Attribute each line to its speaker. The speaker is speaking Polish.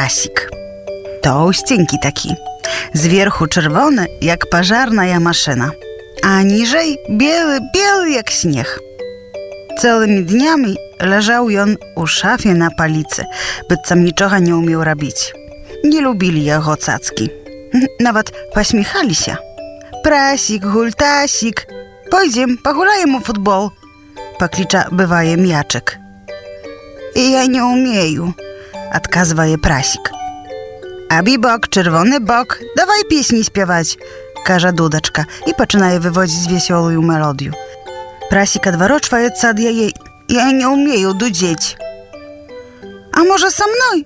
Speaker 1: prasik. Tościenki taki, z wierchu czerwony jak pażarna maszyna, a niżej biały jak śnieg. Całymi dniami leżał on u szafie na palicy, bycam niczego nie umiał robić. Nie lubili jego cacki. Nawet pośmiechali się. Prasik, hultasik, pójdziem, pogulajem u futbol, poklicza bywaje miaczek. I ja nie umieju, odkazuje prasik. A bibok, czerwony bok, dawaj pieśni śpiewać, każe dudeczka i poczynaje wywodzić wiesiołą melodię. Prasik odwarocza od jej, ja nie umieju dudzieć. A może sa mną?